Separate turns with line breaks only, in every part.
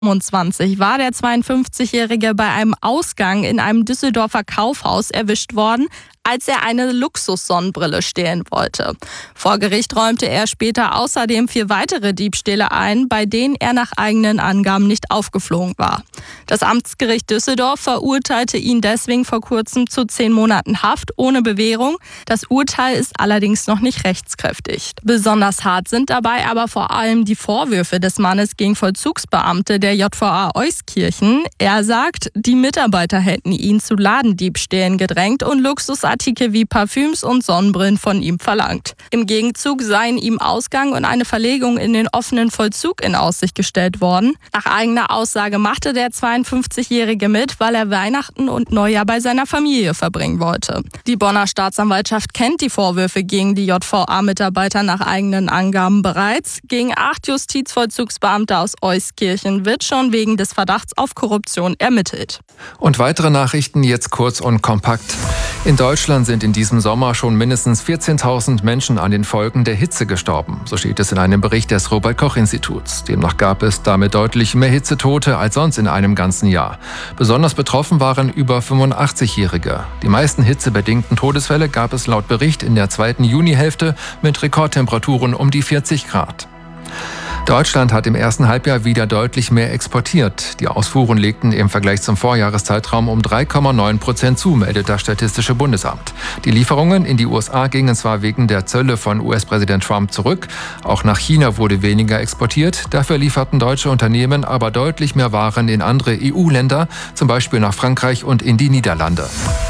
25 war der 52-Jährige bei einem Ausgang in einem Düsseldorfer Kaufhaus erwischt worden, als er eine Luxussonnenbrille stehlen wollte. Vor Gericht räumte er später außerdem 4 weitere Diebstähle ein, bei denen er nach eigenen Angaben nicht aufgeflogen war. Das Amtsgericht Düsseldorf verurteilte ihn deswegen vor kurzem zu 10 Monaten Haft ohne Bewährung. Das Urteil ist allerdings noch nicht rechtskräftig. Besonders hart sind dabei aber vor allem die Vorwürfe des Mannes gegen Vollzugsbeamte der JVA Euskirchen. Er sagt, die Mitarbeiter hätten ihn zu Ladendiebstählen gedrängt und Luxusartikel wie Parfüms und Sonnenbrillen von ihm verlangt. Im Gegenzug seien ihm Ausgang und eine Verlegung in den offenen Vollzug in Aussicht gestellt worden. Nach eigener Aussage machte der 52-Jährige mit, weil er Weihnachten und Neujahr bei seiner Familie verbringen wollte. Die Bonner Staatsanwaltschaft kennt die Vorwürfe gegen die JVA-Mitarbeiter nach eigenen Angaben bereits. Gegen 8 Justizvollzugsbeamte aus Euskirchen wird schon wegen des Verdachts auf Korruption ermittelt.
Und weitere Nachrichten jetzt kurz und kompakt. In Deutschland sind in diesem Sommer schon mindestens 14.000 Menschen an den Folgen der Hitze gestorben. So steht es in einem Bericht des Robert-Koch-Instituts. Demnach gab es damit deutlich mehr Hitzetote als sonst in einem ganzen Jahr. Besonders betroffen waren über 85-Jährige. Die meisten hitzebedingten Todesfälle gab es laut Bericht in der zweiten Junihälfte mit Rekordtemperaturen um die 40 Grad. Deutschland hat im ersten Halbjahr wieder deutlich mehr exportiert. Die Ausfuhren legten im Vergleich zum Vorjahreszeitraum um 3,9% zu, meldet das Statistische Bundesamt. Die Lieferungen in die USA gingen zwar wegen der Zölle von US-Präsident Trump zurück, auch nach China wurde weniger exportiert. Dafür lieferten deutsche Unternehmen aber deutlich mehr Waren in andere EU-Länder, zum Beispiel nach Frankreich und in die Niederlande.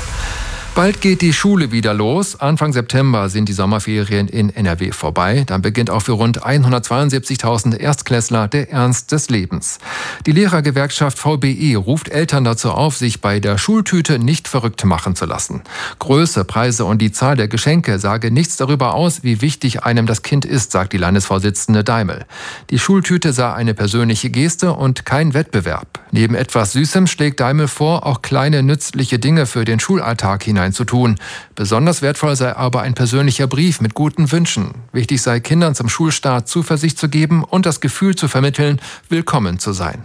Bald geht die Schule wieder los. Anfang September sind die Sommerferien in NRW vorbei. Dann beginnt auch für rund 172.000 Erstklässler der Ernst des Lebens. Die Lehrergewerkschaft VBE ruft Eltern dazu auf, sich bei der Schultüte nicht verrückt machen zu lassen. Größe, Preise und die Zahl der Geschenke sage nichts darüber aus, wie wichtig einem das Kind ist, sagt die Landesvorsitzende Daimel. Die Schultüte sei eine persönliche Geste und kein Wettbewerb. Neben etwas Süßem schlägt Daimel vor, auch kleine nützliche Dinge für den Schulalltag hineinzutun. Besonders wertvoll sei aber ein persönlicher Brief mit guten Wünschen. Wichtig sei, Kindern zum Schulstart Zuversicht zu geben und das Gefühl zu vermitteln, willkommen zu sein.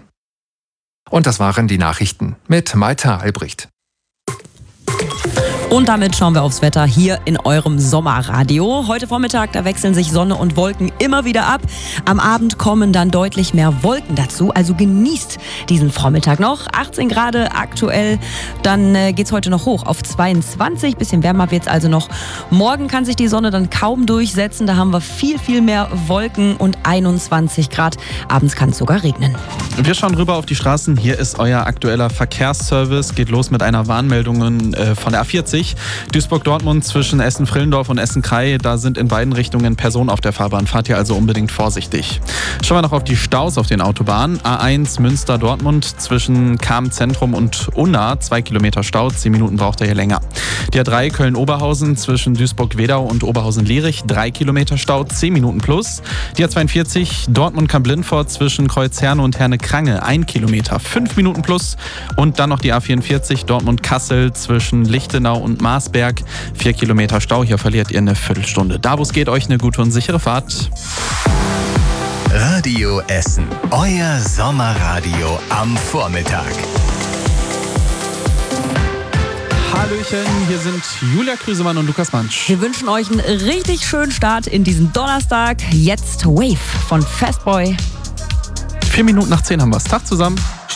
Und das waren die Nachrichten mit Maita Albrecht.
Und damit schauen wir aufs Wetter hier in eurem Sommerradio. Heute Vormittag, da wechseln sich Sonne und Wolken immer wieder ab. Am Abend kommen dann deutlich mehr Wolken dazu, also genießt diesen Vormittag noch. 18 Grad aktuell, dann geht's heute noch hoch auf 22. Bisschen wärmer wird's also noch. Morgen kann sich die Sonne dann kaum durchsetzen, da haben wir viel, viel mehr Wolken und 21 Grad. Abends kann es sogar regnen.
Wir schauen rüber auf die Straßen. Hier ist euer aktueller Verkehrsservice. Geht los mit einer Warnmeldung von der A40. Duisburg-Dortmund zwischen Essen-Frillendorf und Essen-Krei. Da sind in beiden Richtungen Personen auf der Fahrbahn. Fahrt ihr also unbedingt vorsichtig. Schauen wir noch auf die Staus auf den Autobahnen. A1 Münster-Dortmund zwischen Cham-Zentrum und Unna. 2 Kilometer Stau. 10 Minuten braucht er hier länger. Die A3 Köln-Oberhausen zwischen Duisburg-Wedau und Oberhausen-Lierich. 3 Kilometer Stau. 10 Minuten plus. Die A42 Dortmund-Kamp-Lindfort zwischen Kreuzherne und Herne-Krange. 1 Kilometer. 5 Minuten plus. Und dann noch die A44 Dortmund-Kassel zwischen Lichtenau und Marsberg. 4 Kilometer Stau, hier verliert ihr eine Viertelstunde. Da, wo es geht, euch eine gute und sichere Fahrt.
Radio Essen, euer Sommerradio am Vormittag.
Hallöchen, hier sind Julia Krüsemann und Lukas Mansch.
Wir wünschen euch einen richtig schönen Start in diesen Donnerstag. Jetzt Wave von Fastboy.
4 Minuten nach 10 haben wir es. Tag zusammen.